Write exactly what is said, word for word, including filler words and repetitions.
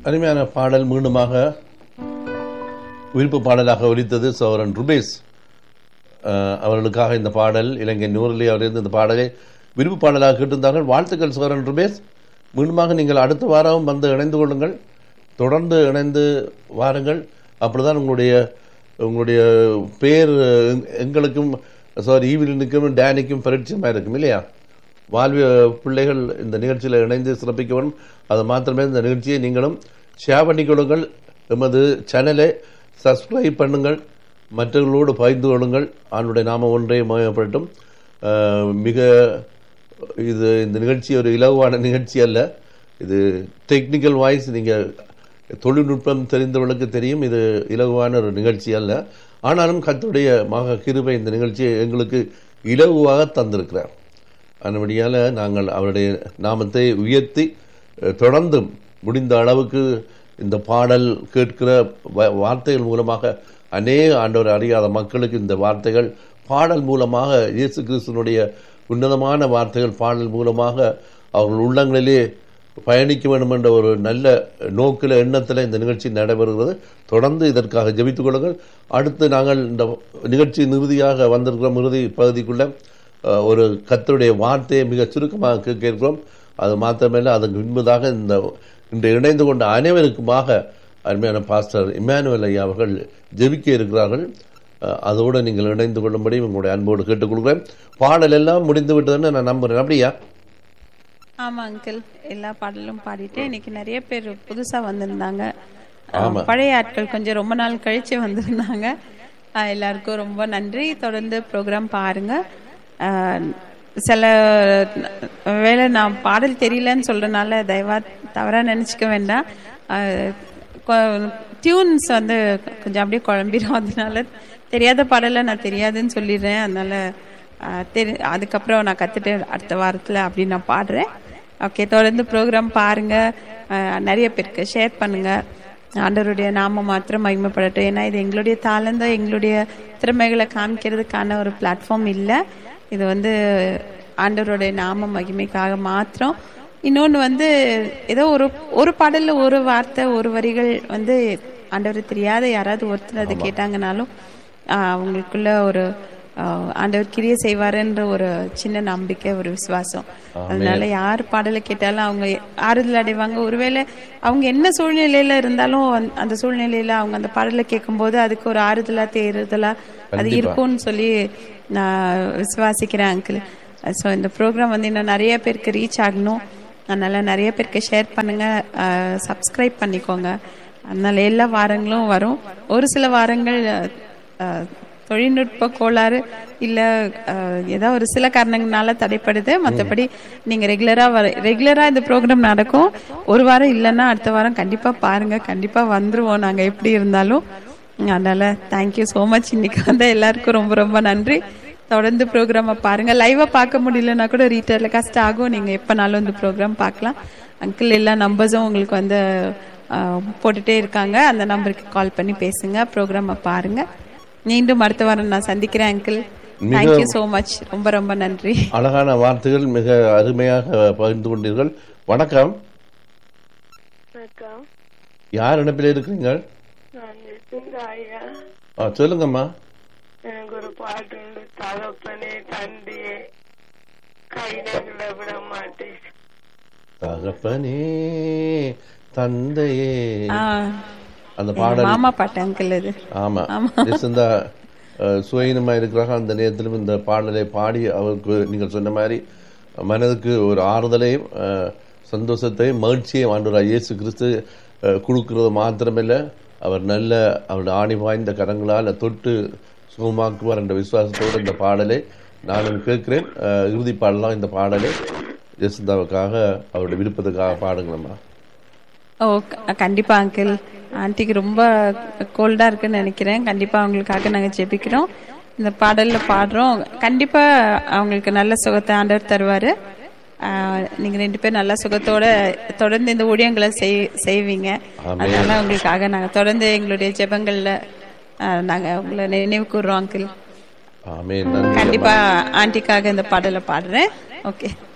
அருமையான பாடல் மீண்டுமாக விருப்ப பாடலாக ஒலித்தது. சோரன் ருபேஸ் அவர்களுக்காக இந்த பாடல், இலங்கை நூறிலே அவரிருந்து இந்த பாடலை விருப்ப பாடலாக கேட்டிருந்தார்கள். வாழ்த்துக்கள் சோரன் ருபேஸ். மீண்டுமாக நீங்கள் அடுத்த வாரம் வந்து இணைந்து கொள்ளுங்கள், தொடர்ந்து இணைந்து வாருங்கள். அப்படிதான் உங்களுடைய உங்களுடைய பேர் எங்களுக்கும் சாரி ஈவினுக்கும் டேனிக்கும் பரிச்சயமாக இருக்கும் இல்லையா? வாழ்விய பிள்ளைகள் இந்த நிகழ்ச்சியில் இணைந்து சிறப்பிக்க வேண்டும். அது மாத்திரமே இந்த நிகழ்ச்சியை நீங்களும் ஷேர் பண்ணிக்கொள்ளுங்கள். எமது சேனலை சப்ஸ்கிரைப் பண்ணுங்கள், மற்றவர்களோடு பகிர்ந்து கொள்ளுங்கள். ஆண்டுடைய நாம ஒன்றே மயப்படட்டும். மிக இது இந்த நிகழ்ச்சி ஒரு இலகுவான நிகழ்ச்சி அல்ல. இது டெக்னிக்கல் வாய்ஸ், நீங்கள் தொழில்நுட்பம் தெரிந்தவர்களுக்கு தெரியும், இது இலகுவான ஒரு நிகழ்ச்சி அல்ல. ஆனாலும் கர்த்தருடைய மகா கிருபை இந்த நிகழ்ச்சியை எங்களுக்கு இலகுவாக தந்திருக்கிறார். அதன்படியால் நாங்கள் அவருடைய நாமத்தை உயர்த்தி தொடர்ந்தும் முடிந்த அளவுக்கு இந்த பாடல் கேட்கிற வார்த்தைகள் மூலமாக அநேக ஆண்டவர் அறியாத மக்களுக்கு இந்த வார்த்தைகள் பாடல் மூலமாக இயேசு கிறிஸ்துவனுடைய உன்னதமான வார்த்தைகள் பாடல் மூலமாக அவர்கள் உள்ளங்களிலே பயணிக்க வேண்டும் என்ற ஒரு நல்ல நோக்கில் எண்ணத்தில் இந்த நிகழ்ச்சி நடைபெறுகிறது. தொடர்ந்து இதற்காக ஜெபித்துக் கொள்ளுங்கள். அடுத்து நாங்கள் இந்த நிகழ்ச்சி இறுதியாக வந்திருக்கிறோம். இறுதி பகுதிக்குள்ள ஒரு கர்த்தருடைய வார்த்தையை மிக சுருக்கமாக கேட்கிறோம். அது மாத்திரமல்ல, அதற்கு முன்பதாக இந்த இன்று இணைந்து கொண்ட அனைவருக்குமாக அருமையான பாஸ்டர் இம்மானுவேல் ஐயா அவர்கள் ஜெபிக்க இருக்கிறார்கள். அதோடு நீங்கள் இணைந்து கொள்ளும்படி உங்களுடைய அன்போடு கேட்டுக்கொள்கிறேன். பாடல் எல்லாம் முடிந்து விட்டதுன்னு நான் நம்புறேன். அப்படியா? ஆமா அங்கிள், எல்லா பாடலும் பாடிட்டு இன்னைக்கு நிறைய பேர் புதுசா வந்திருந்தாங்க. பழைய ஆட்கள் கொஞ்சம் ரொம்ப நாள் கழிச்சு வந்திருந்தாங்க. எல்லாருக்கும் ரொம்ப நன்றி. தொடர்ந்து ப்ரோக்ராம் பாருங்க. சில வேளை நான் பாடல் தெரியலன்னு சொல்றதுனால தயவா தவறா நினைச்சுக்க வேண்டாம். டியூன்ஸ் வந்து கொஞ்சம் அப்படியே குழம்பிடும். அதனால தெரியாத பாடலை நான் தெரியாதுன்னு சொல்லிடுறேன். அதனால தெரி அதுக்கப்புறம் நான் கத்துட்டு அடுத்த வாரத்தில் அப்படி நான் பாடுறேன். ஓகே, தொடர்ந்து ப்ரோக்ராம் பாருங்க, நிறைய பேருக்கு ஷேர் பண்ணுங்க. ஆண்டவருடைய நாம மாத்திரம் மகிமைப்படட்டும். ஏன்னா இது எங்களுடைய தாளந்த எங்களுடைய திறமைகளை காமிக்கிறதுக்கான ஒரு பிளாட்ஃபார்ம் இல்லை. இது வந்து ஆண்டவருடைய நாம மகிமைக்காக மாத்திரம். இன்னொன்று வந்து ஏதோ ஒரு ஒரு பாடல்ல ஒரு வார்த்தை ஒரு வரிகள் வந்து ஆண்டவர் தெரியாத யாராவது ஒருத்தர் அதை கேட்டாங்கனாலும் அவங்களுக்குள்ள ஒரு ஆண்டவர் கிரியை செய்வாருன்ற ஒரு சின்ன நம்பிக்கை, ஒரு விசுவாசம். அதனால யார் பாடலை கேட்டாலும் அவங்க ஆறுதல் அடைவாங்க. ஒருவேளை அவங்க என்ன சூழ்நிலையில இருந்தாலும் அந்த சூழ்நிலையில அவங்க அந்த பாடலை கேட்கும் போது அதுக்கு ஒரு ஆறுதலா தேறுதலா அது இருக்கும்னு சொல்லி நான் விசுவாசிக்கிறேன் அங்கிள். ஸோ இந்த ப்ரோக்ராம் வந்து இன்னும் நிறைய பேருக்கு ரீச் ஆகணும். அதனால நிறைய பேருக்கு ஷேர் பண்ணுங்க, சப்ஸ்கிரைப் பண்ணிக்கோங்க. அதனால எல்லா வாரங்களும் வரும். ஒரு சில வாரங்கள் தொழில்நுட்ப கோளாறு இல்லை ஏதாவது ஒரு சில காரணங்களால தடைப்படுது. மற்றபடி நீங்கள் ரெகுலராக வர ரெகுலராக இந்த ப்ரோக்ராம் நடக்கும். ஒரு வாரம் இல்லைன்னா அடுத்த வாரம் கண்டிப்பாக பாருங்கள், கண்டிப்பாக வந்துடுவோம் நாங்கள் எப்படி இருந்தாலும். அதனால் தேங்க்யூ ஸோ மச். இன்னைக்கு வந்து எல்லாருக்கும் ரொம்ப ரொம்ப நன்றி. தொடர்ந்து ப்ரோக்ராமை பாருங்கள். லைவாக பார்க்க முடியலன்னா கூட ரீட்டெயிலில் கஷ்டம் ஆகும். நீங்கள் எப்போனாலும் இந்த ப்ரோக்ராம் பார்க்கலாம். அங்கிள் எல்லா நம்பர்ஸும் உங்களுக்கு வந்து போட்டுகிட்டே இருக்காங்க. அந்த நம்பருக்கு கால் பண்ணி பேசுங்க, ப்ரோக்ராமை பாருங்கள். மீண்டும் அடுத்த வாரம் நான் சந்திக்கிறேன் அங்கிள். Thank you so much. ரொம்ப ரொம்ப நன்றி. அழகான வார்த்தைகள், மிக அருமையாக பகிர்ந்து கொண்டீர்கள். வணக்கம். யார் இணைப்பில் இருக்கிறீங்க? சொல்லுங்கம்மா. எனக்கு ஒரு பாட்டு உண்டு. தகப்பனே தந்தையே கைதங்களை விட மாட்டேன். தகப்பனே தந்தையே அந்த பாடல் மாமா பாட்டு அங்கிள். அது ஆமா, இந்த சுயநமா இருக்கிறாங்க. அந்த நேரத்திலும் இந்த பாடலை பாடி அவருக்கு நீங்கள் சொன்ன மாதிரி மனதுக்கு ஒரு ஆறுதலையும் சந்தோஷத்தையும் மகிழ்ச்சியையும் ஆண்டவராகிய இயேசு கிறிஸ்து கொடுக்கிறது மாத்திரமில்லை, அவர் நல்ல அவருடைய ஆணி வாய்ந்த கரங்களால் தொட்டு சுகமாக்குவார் என்ற விசுவாசத்தோடு இந்த பாடலை நானும் கேட்கிறேன். இறுதி பாடலாம் இந்த பாடலை ஜெசிந்தாவுக்காக அவருடைய விருப்பத்துக்காக பாடுங்களம்மா. ஓ கண்டிப்பா அங்கிள். ஆண்டிக்கு ரொம்ப கோல்டா இருக்குன்னு நினைக்கிறேன். கண்டிப்பா அவங்களுக்காக நாங்க ஜெபிக்கிறோம். இந்த பாடல்ல பாடுறோம். கண்டிப்பா அவங்களுக்கு நல்ல சுகத்தை ஆண்டவர் தருவாரு. நீங்க ரெண்டு பேரும் நல்ல சுகத்தோட தொடர்ந்து இந்த ஊழியங்களை செய்வீங்க. அதனால உங்களுக்காக நாங்க தொடர்ந்து எங்களுடைய ஜெபங்கள்ல நாங்க உங்களை நினைவு கூறுறோம் அங்கிள். கண்டிப்பா ஆண்டிக்காக இந்த பாடலை பாடுறேன். ஓகே.